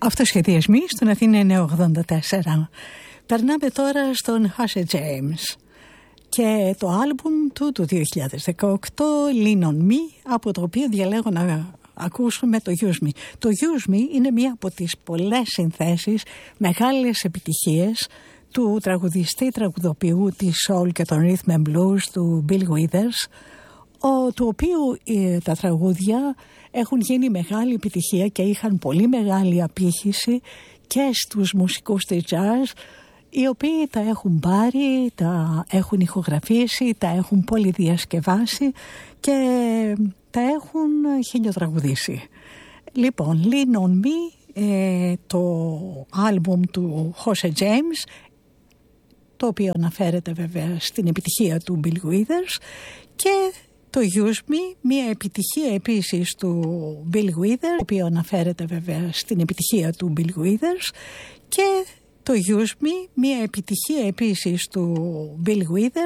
Αυτοσχεδιασμοί στον Αθήνα 984. Περνάμε τώρα στον Husher James και το άλμπουμ του 2018 Lean on Me, από το οποίο διαλέγω να ακούσουμε το Use Me. Το Use Me είναι μία από τις πολλές συνθέσεις, μεγάλες επιτυχίες του τραγουδιστή, τραγουδοποιού της soul και των rhythm and blues του Bill Withers, του οποίου τα τραγούδια έχουν γίνει μεγάλη επιτυχία και είχαν πολύ μεγάλη απήχηση και στους μουσικούς της jazz, οι οποίοι τα έχουν πάρει, τα έχουν ηχογραφήσει, τα έχουν πολυδιασκευάσει και τα έχουν χιλιοτραγουδήσει. Λοιπόν, Lean on Me, το άλμπουμ του Husher James, το οποίο αναφέρεται βέβαια στην επιτυχία του Bill Withers, και το Use Me, μια επιτυχία επίσης του Bill Withers, το οποίο αναφέρεται βέβαια στην επιτυχία του Bill Withers, και το Use Me, μια επιτυχία επίσης του Bill Withers,